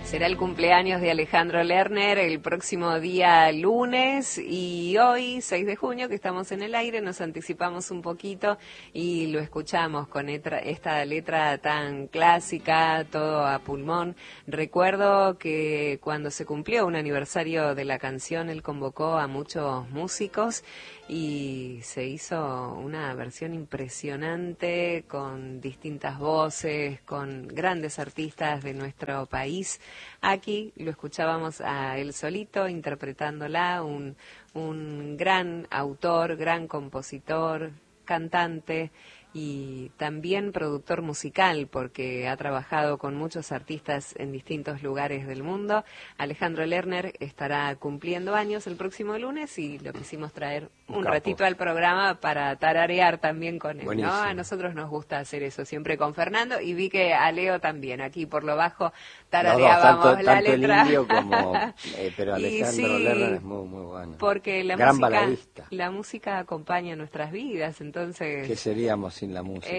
Será el cumpleaños de Alejandro Lerner el próximo día lunes y hoy, 6 de junio, que estamos en el aire, nos anticipamos un poquito y lo escuchamos con esta letra tan clásica, todo a pulmón. Recuerdo que cuando se cumplió un aniversario de la canción, él convocó a muchos músicos y se hizo una versión impresionante con distintas voces, con grandes artistas de nuestro país. Aquí lo escuchábamos a él solito interpretándola, un gran autor, gran compositor, cantante y también productor musical, porque ha trabajado con muchos artistas en distintos lugares del mundo. Alejandro Lerner estará cumpliendo años el próximo lunes y lo quisimos traer un ratito al programa para tararear también con él. Buenísimo. ¿No? A nosotros nos gusta hacer eso siempre con Fernando y vi que a Leo también, aquí por lo bajo tarareábamos tanto la letra. El indio como, pero Alejandro Lerner es muy bueno. Porque la música acompaña nuestras vidas, entonces... ¿Qué seríamos sin la música?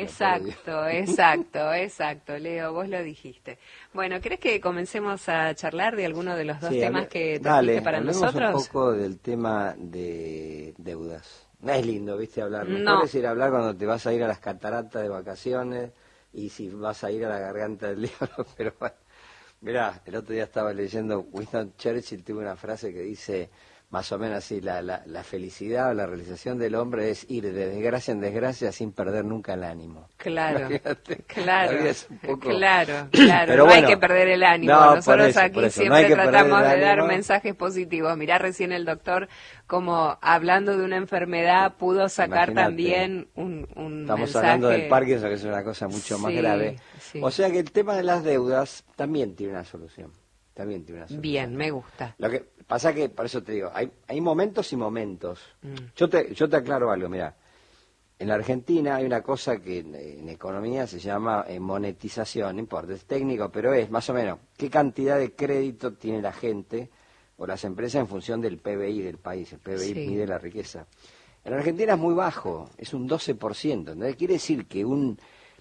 Exacto, Leo, vos lo dijiste. Bueno, ¿crees que comencemos a charlar de alguno de los dos temas que trajiste para nosotros? Un poco del tema de deudas. No es lindo, ¿viste? Hablar. Mejor es ir a hablar cuando te vas a ir a las cataratas de vacaciones y si vas a ir a la garganta del diablo, pero bueno. Mirá, el otro día estaba leyendo, Winston Churchill tuvo una frase que dice... Más o menos así, la felicidad o la realización del hombre es ir de desgracia en desgracia sin perder nunca el ánimo. Claro, poco... claro. Pero no bueno, hay que perder el ánimo. Nosotros aquí siempre tratamos de dar mensajes positivos. Mirá, recién el doctor, como hablando de una enfermedad, pudo sacar también un Estamos mensaje... hablando del Parkinson, que es una cosa mucho más grave. Sí. O sea que el tema de las deudas también tiene una solución. Bien, me gusta. Lo que pasa que, por eso te digo, hay momentos y momentos. Yo te aclaro algo, mira. En la Argentina hay una cosa que en economía se llama monetización, no importa, es técnico, pero es más o menos qué cantidad de crédito tiene la gente o las empresas en función del PBI del país. El PBI mide la riqueza. En la Argentina es muy bajo, es un 12%. ¿No? Quiere decir que un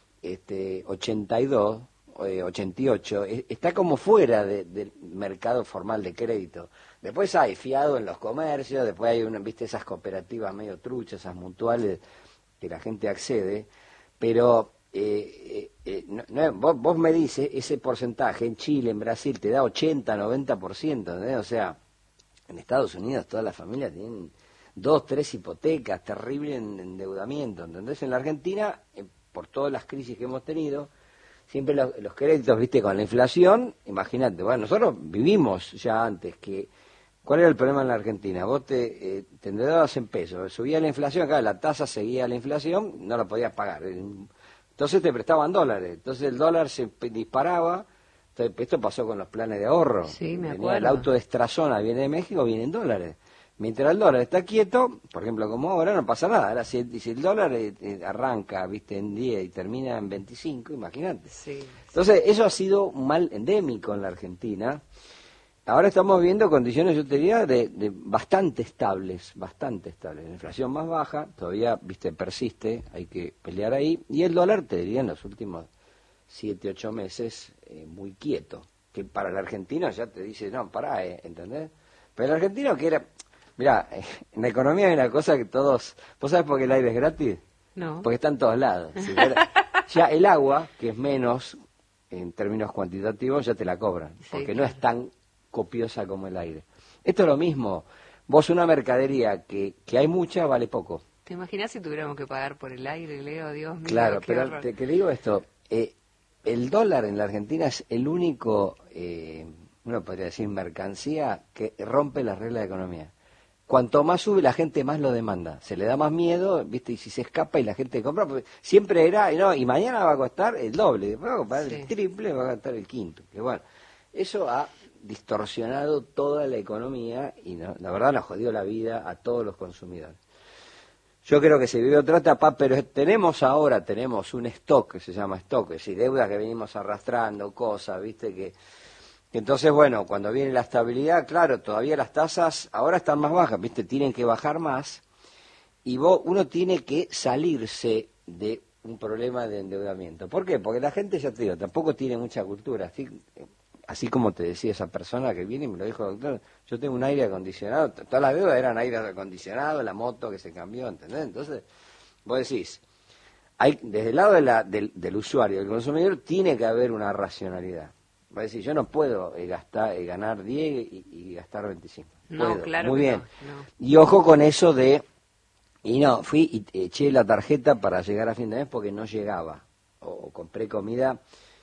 88 está como fuera del mercado formal de crédito. Después hay fiado en los comercios, después hay viste esas cooperativas medio truchas, esas mutuales que la gente accede, pero vos me dices ese porcentaje en Chile, en Brasil te da 80-90%, ¿no? O sea, en Estados Unidos todas las familias tienen 2-3 hipotecas, terrible endeudamiento, ¿entendés? En la Argentina, por todas las crisis que hemos tenido, siempre los créditos, viste, con la inflación, imagínate, bueno, nosotros vivimos ya antes que... ¿Cuál era el problema en la Argentina? Vos te endeudabas en pesos, subía la inflación, acá la tasa seguía la inflación, no la podías pagar. Entonces te prestaban dólares, entonces el dólar se disparaba. Entonces, esto pasó con los planes de ahorro. Sí, me acuerdo. El auto de Estrazona viene de México, viene en dólares. Mientras el dólar está quieto, por ejemplo, como ahora, no pasa nada. Ahora, si el dólar arranca, viste, en 10 y termina en 25, imagínate. Sí. Entonces, eso ha sido un mal endémico en la Argentina. Ahora estamos viendo condiciones, yo te diría, de bastante estables. La inflación más baja, todavía, viste, persiste, hay que pelear ahí. Y el dólar, te diría, en los últimos 7-8 meses, muy quieto. Que para el argentino ya te dice, no, pará, ¿entendés? Pero el argentino que era... Mirá, en la economía hay una cosa que todos... ¿Vos sabés por qué el aire es gratis? No. Porque está en todos lados. Ya el agua, que es menos en términos cuantitativos, ya te la cobran. Porque no es tan copiosa como el aire. Esto es lo mismo. Vos una mercadería que hay mucha, vale poco. ¿Te imaginas si tuviéramos que pagar por el aire, Leo? Dios mío, claro, pero horror. te digo esto. El dólar en la Argentina es el único, uno podría decir, mercancía que rompe las reglas de economía. Cuanto más sube, la gente más lo demanda. Se le da más miedo, ¿viste? Y si se escapa y la gente compra, pues siempre era, no, y mañana va a costar el doble, después va a costar el triple, va a costar el quinto. Que bueno, eso ha distorsionado toda la economía y la verdad nos jodió la vida a todos los consumidores. Yo creo que se vive otra etapa, pero tenemos un stock que se llama stock, es decir, deudas que venimos arrastrando, cosas, ¿viste? Que entonces, bueno, cuando viene la estabilidad, claro, todavía las tasas ahora están más bajas, ¿viste? Tienen que bajar más y uno tiene que salirse de un problema de endeudamiento. ¿Por qué? Porque la gente, ya te digo, tampoco tiene mucha cultura. así como te decía esa persona que viene y me lo dijo, doctor, yo tengo un aire acondicionado, todas las deudas eran aire acondicionado, la moto que se cambió, ¿entendés? Entonces, vos decís, desde el lado del usuario, del consumidor, tiene que haber una racionalidad. Vos decís, yo no puedo ganar 10 y gastar 25. No, Puedo, claro muy que bien. no. Y ojo con eso y no, fui y eché la tarjeta para llegar a fin de mes porque no llegaba. O compré comida,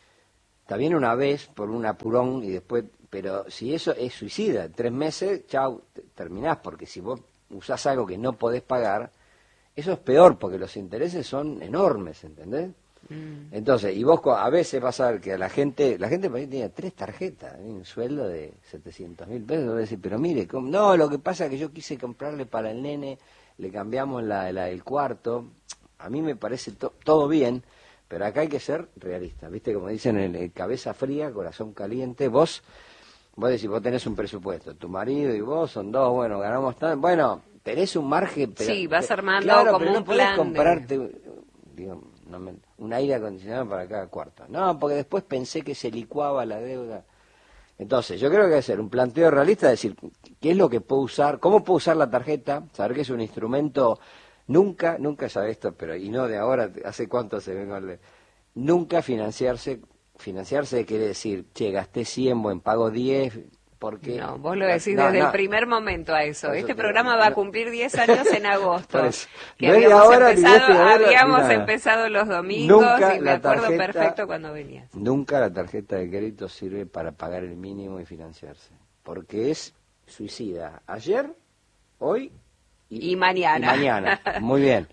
está bien una vez por un apurón y después, pero si eso es suicida, 3 meses, chau, terminás, porque si vos usás algo que no podés pagar, eso es peor porque los intereses son enormes, ¿entendés? Entonces, y vos a veces vas a ver que la gente por ahí tenía 3 tarjetas, un sueldo de 700.000 pesos, vos decís, pero mire, no, lo que pasa es que yo quise comprarle para el nene, le cambiamos la del cuarto, a mí me parece todo bien, pero acá hay que ser realista, ¿viste? Como dicen, cabeza fría, corazón caliente, vos decís, vos tenés un presupuesto, tu marido y vos son 2, bueno, ganamos tanto, bueno, tenés un margen, pero, sí, vas armando claro, como pero no un podés plan comprarte, digo, un aire acondicionado para cada cuarto. No, porque después pensé que se licuaba la deuda. Entonces, yo creo que hay que hacer un planteo realista, decir, ¿qué es lo que puedo usar? ¿Cómo puedo usar la tarjeta? Saber que es un instrumento, nunca sabe esto, pero y no de ahora, ¿hace cuánto se ven con nunca financiarse quiere decir, che, gasté 100, buen, pago 10, porque... No, vos lo decís desde el primer momento a eso. Este programa va a cumplir 10 años en agosto. Que no habíamos empezado los domingos nunca y me acuerdo perfecto cuando venías. Nunca la tarjeta de crédito sirve para pagar el mínimo y financiarse, porque es suicida. Ayer, hoy y mañana. Y mañana, muy bien.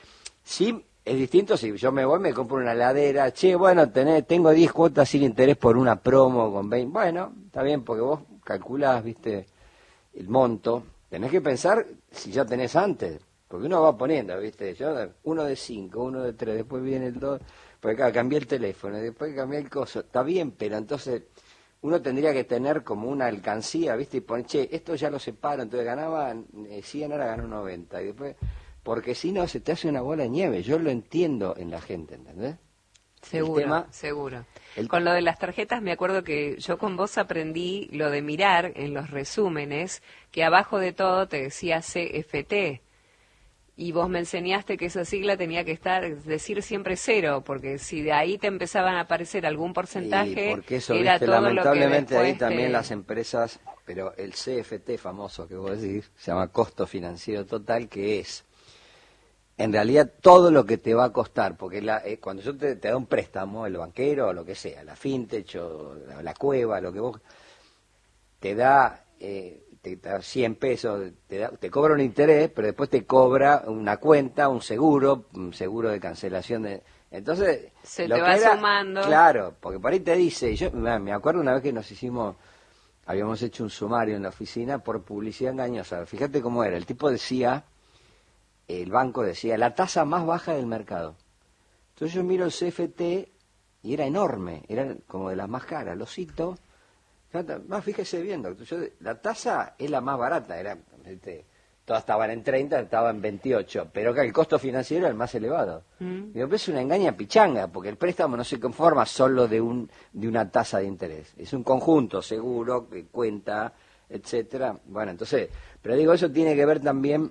Sí, es distinto si yo me voy, me compro una heladera, che, bueno, tengo 10 cuotas sin interés por una promo con 20, bueno, está bien, porque vos calculás, viste, el monto, tenés que pensar si ya tenés antes, porque uno va poniendo, viste, yo uno de 5, uno de 3, después viene el 2, porque acá cambié el teléfono, después cambié el coso, está bien, pero entonces uno tendría que tener como una alcancía, viste, y poner, che, esto ya lo separo, entonces ganaba 100, ahora ganó 90, y después... Porque si no, se te hace una bola de nieve. Yo lo entiendo en la gente, ¿entendés? Seguro, seguro. Con lo de las tarjetas, me acuerdo que yo con vos aprendí lo de mirar en los resúmenes, que abajo de todo te decía CFT. Y vos me enseñaste que esa sigla tenía que decir siempre 0, porque si de ahí te empezaban a aparecer algún porcentaje, porque eso, era viste, todo lamentablemente lo que ahí también las empresas, pero el CFT famoso que vos decís, se llama costo financiero total, que es... En realidad todo lo que te va a costar, porque cuando yo te da un préstamo, el banquero o lo que sea, la fintech o la cueva, lo que vos, te da 100 pesos, te cobra un interés, pero después te cobra una cuenta, un seguro de cancelación. Entonces, se te va sumando. Claro, porque por ahí te dice, yo me acuerdo una vez que habíamos hecho un sumario en la oficina por publicidad engañosa. Fíjate cómo era, el tipo decía... El banco decía, la tasa más baja del mercado. Entonces yo miro el CFT y era enorme, era como de las más caras. Lo cito, fíjese bien, doctor, la tasa es la más barata, todas estaban en 30, estaba en 28, pero acá el costo financiero era el más elevado. Digo, pero es una engaña pichanga, porque el préstamo no se conforma solo de una tasa de interés. Es un conjunto, seguro, que cuenta, etcétera. Bueno, entonces, pero digo, eso tiene que ver también...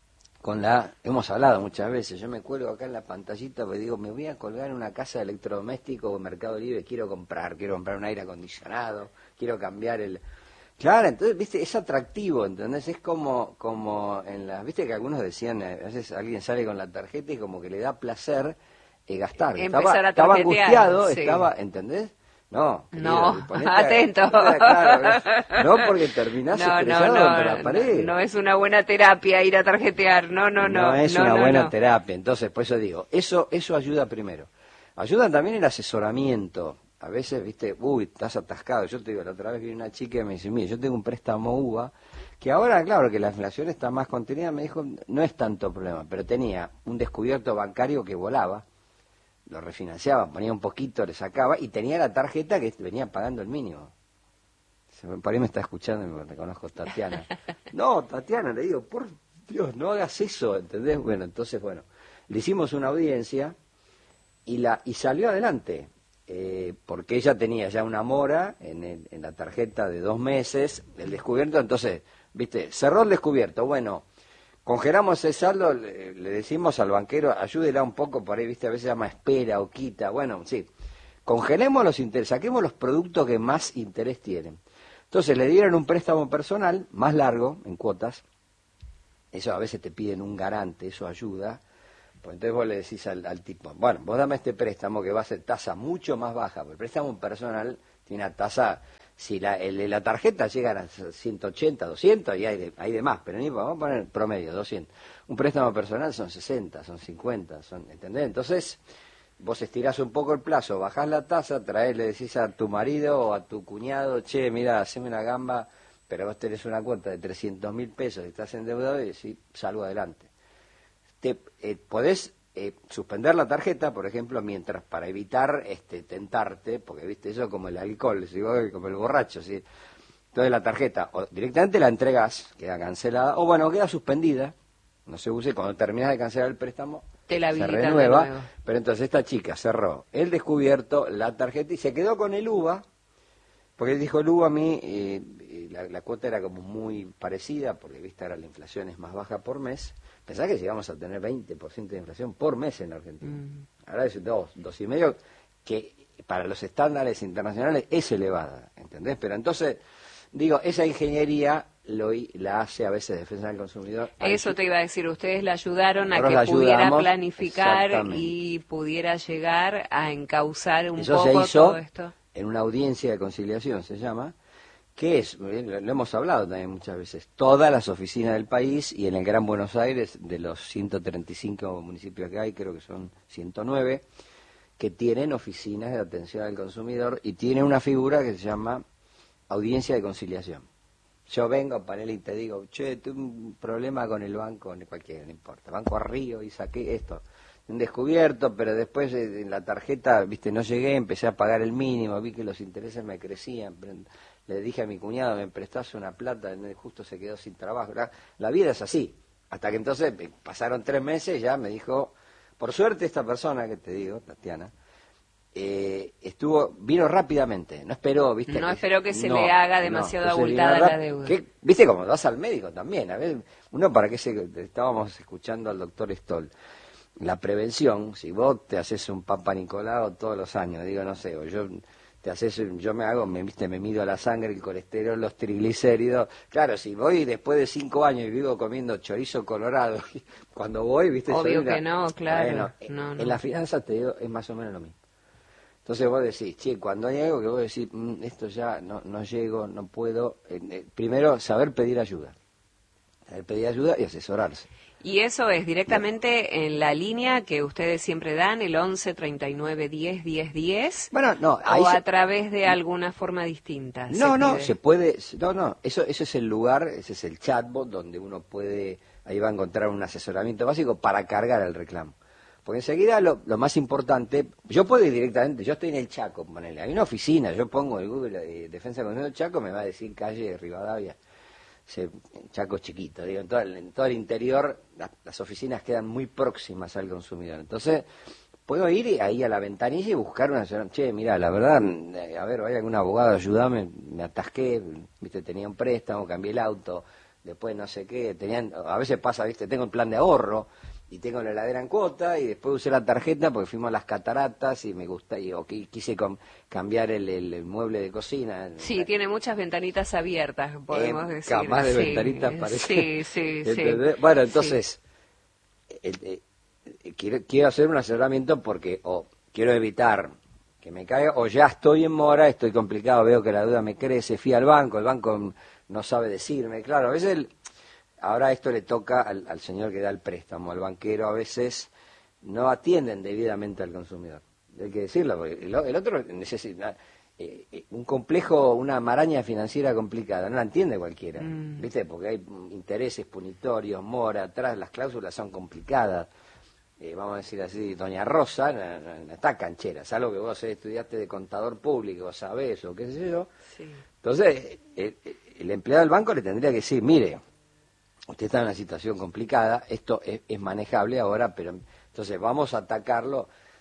hemos hablado muchas veces, yo me cuelgo acá en la pantallita porque digo, me voy a colgar en una casa de electrodomésticos o Mercado Libre, quiero comprar un aire acondicionado, quiero cambiar Claro, entonces, viste, es atractivo, ¿entendés? Es como viste que algunos decían, a veces alguien sale con la tarjeta y como que le da placer gastar. Estaba angustiado, sí. ¿Entendés? No, atento. Claro, no, porque terminás estrellado contra la pared. No es una buena terapia ir a tarjetear, no. No es una buena terapia, entonces, por eso digo, eso ayuda primero. Ayuda también el asesoramiento. A veces, viste, estás atascado. Yo te digo, la otra vez vi una chica y me dice, mire, yo tengo un préstamo UVA, que ahora, claro, que la inflación está más contenida, me dijo, no es tanto problema, pero tenía un descubierto bancario que volaba, lo refinanciaba, ponía un poquito, le sacaba, y tenía la tarjeta que venía pagando el mínimo. Por ahí me está escuchando y me reconozco, Tatiana. No, Tatiana, le digo, por Dios, no hagas eso, ¿entendés? Bueno, entonces, le hicimos una audiencia y salió adelante. porque ella tenía ya una mora en la tarjeta de 2 meses, el descubierto, entonces, viste, cerró el descubierto, bueno, congelamos ese saldo, le decimos al banquero, ayúdela un poco, por ahí, viste, a veces se llama espera o quita, bueno, sí, congelemos los intereses, saquemos los productos que más interés tienen. Entonces le dieron un préstamo personal, más largo, en cuotas, eso a veces te piden un garante, eso ayuda. Pues entonces vos le decís al tipo, bueno, vos dame este préstamo que va a ser tasa mucho más baja, porque el préstamo personal tiene una tasa, si el de la tarjeta llega a 180, 200 y hay de más, pero ni vamos a poner promedio, 200. Un préstamo personal son 60, son 50, ¿entendés? Entonces vos estirás un poco el plazo, bajás la tasa, le decís a tu marido o a tu cuñado, che, mira, haceme una gamba, pero vos tenés una cuenta de 300.000 pesos y estás endeudado y decís, salgo adelante. Podés suspender la tarjeta, por ejemplo, mientras, para evitar tentarte, porque viste eso como el alcohol, como el borracho, ¿sí? Entonces la tarjeta o directamente la entregás, queda cancelada, o bueno, queda suspendida, no se use, cuando terminas de cancelar el préstamo, te la se habilitan renueva, de nuevo. pero entonces esta chica cerró el descubierto, la tarjeta, y se quedó con el UVA, porque dijo el UVA a mí, la cuota era como muy parecida, porque viste ahora la inflación es más baja por mes. Pensá que llegamos a tener 20% de inflación por mes en la Argentina. Ahora es 2,5%, que para los estándares internacionales es elevada, ¿entendés? Pero entonces, digo, esa ingeniería la hace a veces Defensa del Consumidor. Eso te iba a decir, ustedes la ayudaron a Nosotros que la pudiera ayudamos, planificar y pudiera llegar a encauzar un Eso poco se hizo todo esto. en una audiencia de conciliación, se llama, que es, lo hemos hablado también muchas veces, todas las oficinas del país y en el Gran Buenos Aires, de los 135 municipios que hay, creo que son 109, que tienen oficinas de atención al consumidor y tiene una figura que se llama audiencia de conciliación. Yo vengo, Panela, y te digo, che, tuve un problema con el banco, cualquiera, no importa, Banco Río, y saqué esto, un descubierto, pero después en la tarjeta, viste, no llegué, empecé a pagar el mínimo, vi que los intereses me crecían, le dije a mi cuñado, me prestás una plata, justo se quedó sin trabajo. La vida es así, hasta que entonces pasaron 3 meses, ya me dijo, por suerte esta persona que te digo, Tatiana, vino rápidamente, no esperó, viste. No esperó que se le haga demasiado abultada la deuda. Viste, como vas al médico también, a ver, uno para qué estábamos escuchando al doctor Stoll, la prevención, si vos te haces un Papa Nicolau todos los años, digo, no sé, o yo me mido la sangre, el colesterol, los triglicéridos, claro, si voy después de 5 años y vivo comiendo chorizo colorado, cuando voy, viste, obvio que no, claro, bueno, en la finanza te digo, es más o menos lo mismo. Entonces vos decís, che, cuando hay algo que vos decís, esto ya no llego, no puedo, primero saber pedir ayuda y asesorarse. Y eso es directamente en la línea que ustedes siempre dan, el 11 39 10 10 10. Bueno, no, o a través de alguna forma distinta. Se puede, eso es el lugar, ese es el chatbot donde uno puede, ahí va a encontrar un asesoramiento básico para cargar el reclamo. Porque enseguida lo más importante, yo puedo ir directamente, yo estoy en el Chaco, ponele, hay una oficina, yo pongo el Google Defensa del Consumidor Chaco, me va a decir calle Rivadavia. Chaco es chiquito, digo, en todo el interior las oficinas quedan muy próximas al consumidor. Entonces, puedo ir ahí a la ventanilla y buscar una señora, che, mira, la verdad, a ver, vaya algún abogado, ayúdame, me atasqué, viste, tenía un préstamo, cambié el auto, después no sé qué, a veces pasa, viste, tengo el plan de ahorro, y tengo la heladera en cuota, y después usé la tarjeta porque fuimos a las cataratas y me gusta, o quise cambiar el mueble de cocina. Sí, tiene muchas ventanitas abiertas, podemos decir. Más de ventanitas parece. Sí. Bueno, entonces, quiero hacer un asesoramiento porque o quiero evitar que me caiga, o ya estoy en mora, estoy complicado, veo que la deuda me crece, fui al banco, el banco no sabe decirme, claro, a veces... Ahora esto le toca al señor que da el préstamo, al banquero, a veces no atienden debidamente al consumidor. Hay que decirlo, porque el otro necesita un complejo, una maraña financiera complicada, no la entiende cualquiera, ¿viste? Porque hay intereses punitorios, mora, atrás las cláusulas son complicadas. Vamos a decir así, doña Rosa no está canchera, salvo que vos estudiaste de contador público, sabés o qué sé yo. Sí. Entonces, el empleado del banco le tendría que decir, mire, usted está en una situación complicada, esto es manejable ahora, pero entonces vamos a atacarlo.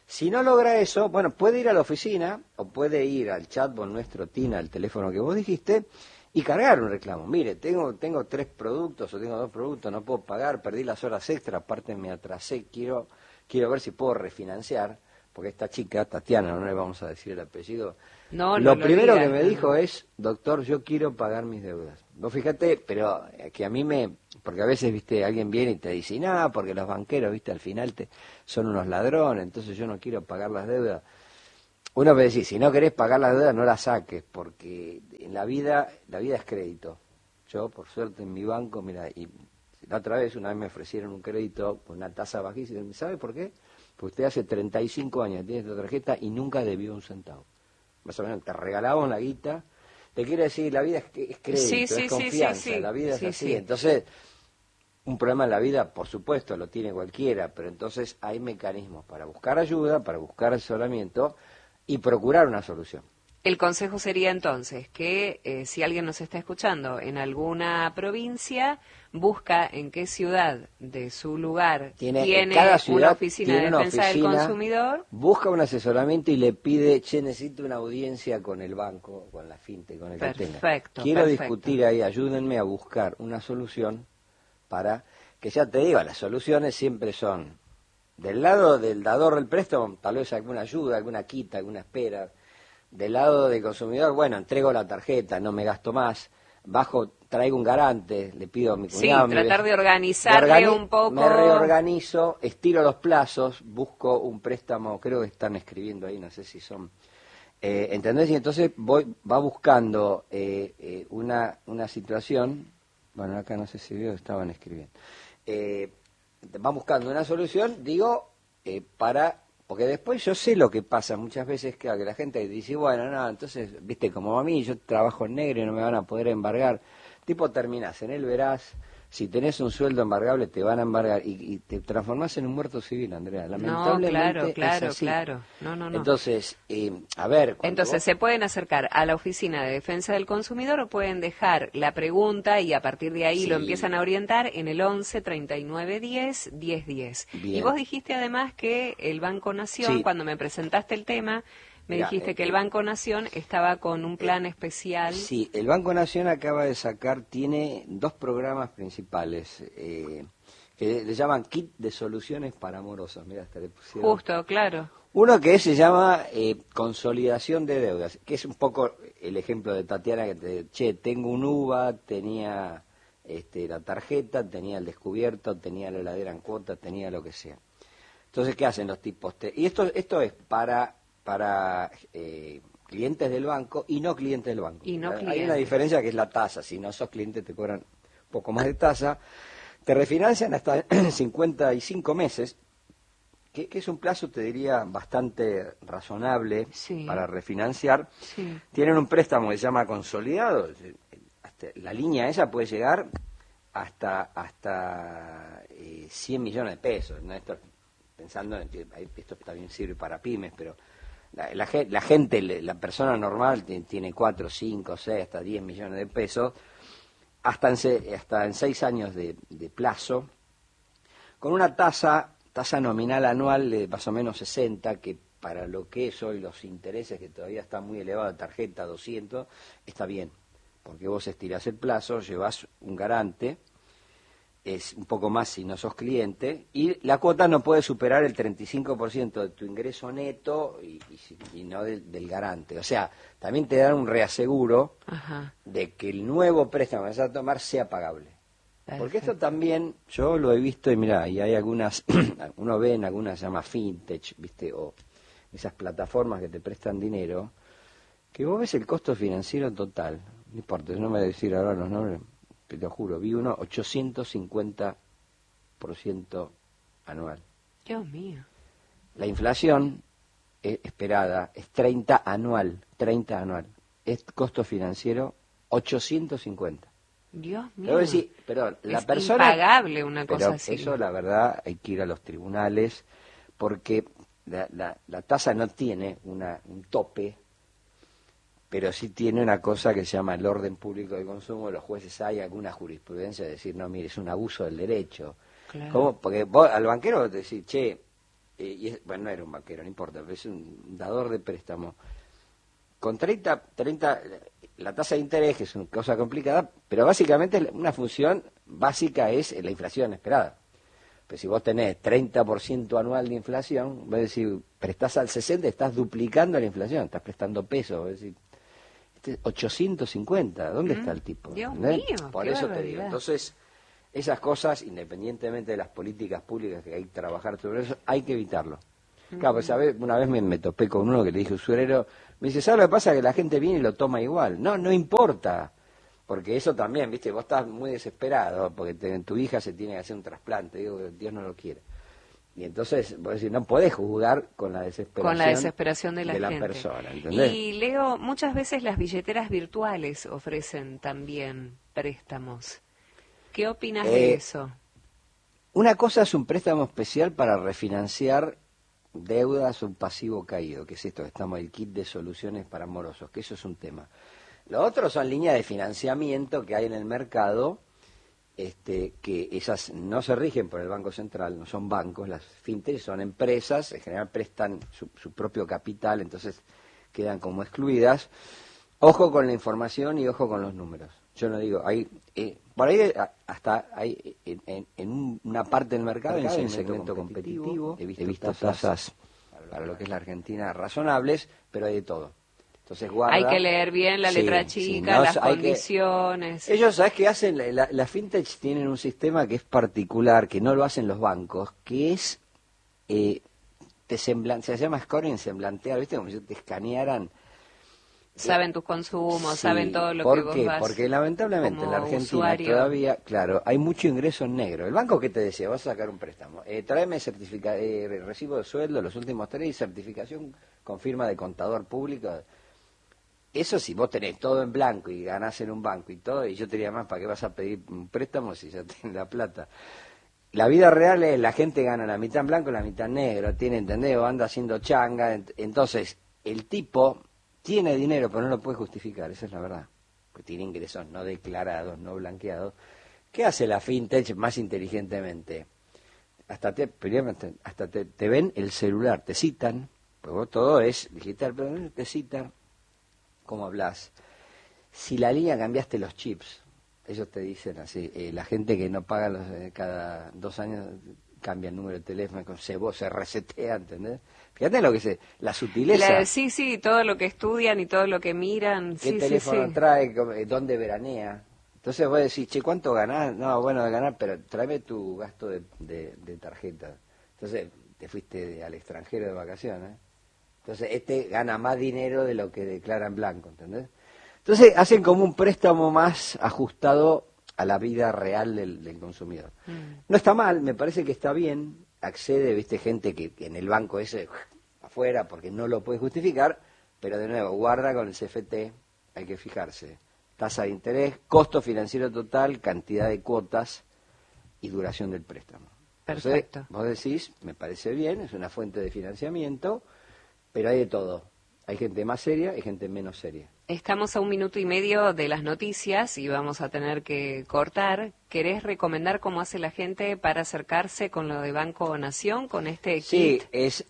Si no logra eso, bueno, puede ir a la oficina o puede ir al chatbot nuestro, Tina, al teléfono que vos dijiste, y cargar un reclamo. Mire, tengo 3 productos o tengo 2 productos, no puedo pagar, perdí las horas extra, aparte me atrasé, quiero ver si puedo refinanciar, porque esta chica, Tatiana, no le vamos a decir el apellido, No, no lo lo primero digas, que me no, dijo no. es, doctor, yo quiero pagar mis deudas. Vos fíjate, pero que a mí porque a veces, viste, alguien viene y te dice, nada, porque los banqueros, viste, al final son unos ladrones, entonces yo no quiero pagar las deudas. Uno puede decir, si no querés pagar las deudas, no las saques, porque en la vida es crédito. Yo, por suerte, en mi banco, mira, y la otra vez, una vez me ofrecieron un crédito con una tasa bajísima. ¿Sabe por qué? Porque usted hace 35 años tiene esta tarjeta y nunca debió un centavo. Más o menos, te regalaban la guita. Te quiero decir, la vida es Sí, crédito, es sí, sí, sí, confianza, sí, la vida es sí, así. sí. Entonces, un problema en la vida, por supuesto, lo tiene cualquiera, pero entonces hay mecanismos para buscar ayuda, para buscar asesoramiento y procurar una solución. El consejo sería entonces que si alguien nos está escuchando en alguna provincia, busca en qué ciudad de su lugar Cada tiene una ciudad oficina de tiene una defensa del oficina, consumidor. busca un asesoramiento y le pide, che, necesito una audiencia con el banco, con la finte, con el que tenga. Perfecto, Quiero perfecto. discutir ahí, ayúdenme a buscar una solución para que, ya te digo, las soluciones siempre son del lado del dador del préstamo, tal vez alguna ayuda, alguna quita, alguna espera. Del lado del consumidor, bueno, entrego la tarjeta, no me gasto más, traigo un garante, le pido a mi Sí, cuñado, tratar de organizarle un me poco. reorganizo, estiro los plazos, busco un préstamo, creo que están escribiendo ahí, no sé si son, ¿entendés? Y entonces va buscando una situación, bueno, acá no sé si veo, estaban escribiendo, va buscando una solución, digo, porque después yo sé lo que pasa muchas veces, que la gente dice, bueno, no, entonces, viste, como a mí, yo trabajo en negro y no me van a poder embargar. Tipo, terminás en el Verás, si tenés un sueldo embargable te van a embargar y te transformás en un muerto civil, Andrea. No, claro, Lamentablemente es claro, así. claro. No, no, no. Entonces, a ver, cuando Entonces, vos... se pueden acercar a la Oficina de Defensa del Consumidor o pueden dejar la pregunta y a partir de ahí lo empiezan a Sí, orientar en el 11 39 10 10 10. Y bien. vos dijiste además que el Banco Nación, Sí, cuando me presentaste el tema, me mira, dijiste que el Banco Nación estaba con un plan especial. sí, el Banco Nación acaba de sacar, tiene 2 programas principales, que le llaman Kit de Soluciones para Morosos. Mira, hasta le pusieron. Justo, claro. Uno que se llama Consolidación de Deudas, que es un poco el ejemplo de Tatiana, que tengo un UVA, tenía la tarjeta, tenía el descubierto, tenía la heladera en cuota, tenía lo que sea. Entonces, ¿qué hacen los tipos? Y esto es para clientes del banco y no clientes del banco. Y no Hay una clientes. diferencia que es la tasa. Si no sos cliente te cobran un poco más de tasa. Te refinancian hasta 55 meses, que es un plazo, te diría, bastante razonable Sí, para refinanciar. sí. Tienen un préstamo que se llama consolidado. La línea esa puede llegar hasta 100 millones de pesos, ¿no? Esto, pensando en que esto también sirve para pymes, pero la gente, la persona normal tiene 4, 5, 6, hasta 10 millones de pesos, hasta en 6 años de plazo, con una tasa nominal anual de más o menos 60, que para lo que es hoy los intereses, que todavía están muy elevados, tarjeta 200, está bien, porque vos estirás el plazo, llevas un garante, es un poco más si no sos cliente, y la cuota no puede superar el 35% de tu ingreso neto y no del garante. O sea, también te dan un reaseguro Ajá. de que el nuevo préstamo que vas a tomar sea pagable. Porque esto Perfecto. también, yo lo he visto y mira, y hay algunas, uno ve en algunas, se llama fintech, ¿viste? O esas plataformas que te prestan dinero, que vos ves el costo financiero total, no importa, no me voy a decir ahora los nombres, te lo juro, vi uno 850% anual. Dios mío. La inflación esperada es 30 anual, es costo financiero 850. Dios Pero, mío. la Es persona, impagable una cosa pero así. eso la verdad hay que ir a los tribunales porque la tasa no tiene un tope, pero sí tiene una cosa que se llama el orden público de consumo. Los jueces, hay alguna jurisprudencia de decir, no, mire, es un abuso del derecho. Claro. ¿Cómo? Porque vos al banquero te decís, che, bueno, no era un banquero, no importa, pero es un dador de préstamo. Con 30, la tasa de interés, que es una cosa complicada, pero básicamente una función básica es la inflación esperada. Pero si vos tenés 30% anual de inflación, vos decís, prestás al 60, estás duplicando la inflación, estás prestando pesos, vos decís, 850, ¿dónde está el tipo? Dios mío, por eso te digo. Entonces, esas cosas, independientemente de las políticas públicas que hay que trabajar sobre eso, hay que evitarlo. Claro, pues una vez me topé con uno que le dije, usurero, me dice, ¿sabes lo que pasa? Que la gente viene y lo toma igual. No, no importa, porque eso también, viste, vos estás muy desesperado, porque tu hija se tiene que hacer un trasplante, digo, Dios no lo quiere. Y entonces, vos decís, no podés jugar con la desesperación de la gente. Persona, ¿entendés? Y Leo, muchas veces las billeteras virtuales ofrecen también préstamos. ¿Qué opinas de eso? Una cosa es un préstamo especial para refinanciar deudas o un pasivo caído, que es esto que estamos, el kit de soluciones para morosos, que eso es un tema. Lo otro son líneas de financiamiento que hay en el mercado, que esas no se rigen por el Banco Central, no son bancos, las fintechs son empresas, en general prestan su propio capital, entonces quedan como excluidas. Ojo con la información y ojo con los números. Yo no digo, por ahí hasta hay en una parte del mercado, en un segmento competitivo, he visto tasas para lo que es la Argentina razonables, pero hay de todo. Entonces guarda. Hay que leer bien la letra chica, no, las condiciones. Ellos, ¿sabes qué hacen? Las fintech tienen un sistema que es particular, que no lo hacen los bancos, que es, se llama scoring semblantear, ¿viste? Como si te escanearan. Saben tus consumos, Sí, saben todo lo que vos vas. Porque lamentablemente en la Argentina usuario. Todavía, claro, hay mucho ingreso en negro. El banco que te decía, vas a sacar un préstamo, tráeme recibo de sueldo los últimos 3 y certificación con firma de contador público. Eso si vos tenés todo en blanco y ganás en un banco y todo, y yo te diría más, ¿para qué vas a pedir un préstamo si ya tenés la plata? La vida real es, la gente gana la mitad en blanco y la mitad en negro, ¿entendés? O anda haciendo changa, entonces el tipo tiene dinero, pero no lo puede justificar, esa es la verdad. Porque tiene ingresos no declarados, no blanqueados. ¿Qué hace la fintech más inteligentemente? Hasta te ven el celular, te citan, porque vos todo es digital, pero te citan cómo hablas. Si la línea cambiaste los chips, ellos te dicen así, la gente que no paga cada 2 años cambia el número de teléfono, se resetea, ¿entendés? Fíjate lo que la sutileza. Sí, todo lo que estudian y todo lo que miran. ¿Qué teléfono trae? ¿Dónde veranea? Entonces vos decís, che, ¿cuánto ganás? No, bueno, de ganar, pero tráeme tu gasto de tarjeta. Entonces te fuiste al extranjero de vacaciones. Entonces gana más dinero de lo que declara en blanco, ¿entendés? Entonces hacen como un préstamo más ajustado a la vida real del consumidor. No está mal, me parece que está bien. Accede, viste, gente que en el banco ese afuera porque no lo puede justificar, pero de nuevo, guarda con el CFT, hay que fijarse. Tasa de interés, costo financiero total, cantidad de cuotas y duración del préstamo. Perfecto. Entonces, vos decís, me parece bien, es una fuente de financiamiento, pero hay de todo. Hay gente más seria y gente menos seria. Estamos a 1 minuto y medio de las noticias y vamos a tener que cortar. ¿Querés recomendar cómo hace la gente para acercarse con lo de Banco Nación, con este kit? Sí, es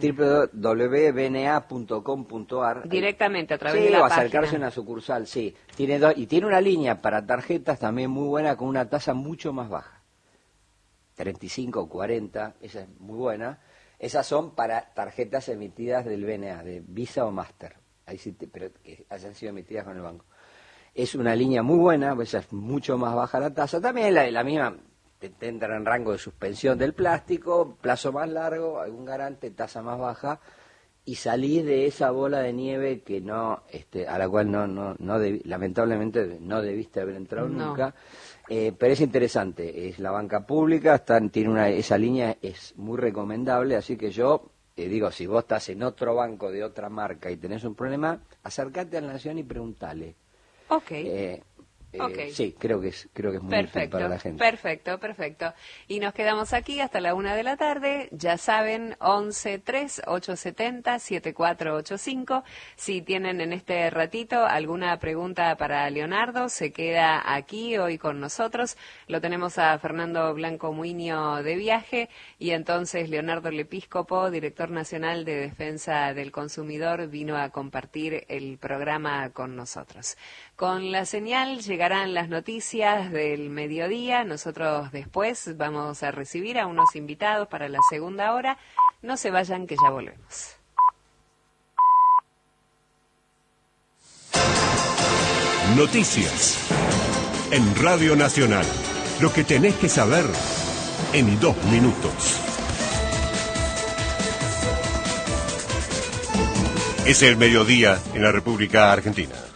www.bna.com.ar. Directamente a través de la página. Sí, o acercarse a una sucursal, sí. Tiene una línea para tarjetas también muy buena con una tasa mucho más baja. 35 o 40, esa es muy buena. Esas son para tarjetas emitidas del BNA, de Visa o Master, ahí sí pero que hayan sido emitidas con el banco. Es una línea muy buena, pues es mucho más baja la tasa. También la misma, te entra en rango de suspensión del plástico, plazo más largo, algún garante, tasa más baja, y salís de esa bola de nieve que no, a la cual lamentablemente no debiste haber entrado nunca. Pero es interesante, es la banca pública, esa línea es muy recomendable, así que yo digo, si vos estás en otro banco de otra marca y tenés un problema, acércate a la Nación y preguntale. Ok. Okay. Sí, creo que es muy útil para la gente. Perfecto. Y nos quedamos aquí hasta la 1 de la tarde. Ya saben, 11-3-870-7485. Si tienen en este ratito alguna pregunta para Leonardo, se queda aquí hoy con nosotros. Lo tenemos a Fernando Blanco Muiño de viaje y entonces Leonardo Lepíscopo, director nacional de Defensa del Consumidor, vino a compartir el programa con nosotros. Con la señal llegarán las noticias del mediodía. Nosotros después vamos a recibir a unos invitados para la segunda hora. No se vayan, que ya volvemos. Noticias en Radio Nacional. Lo que tenés que saber en 2 minutos. Es el mediodía en la República Argentina.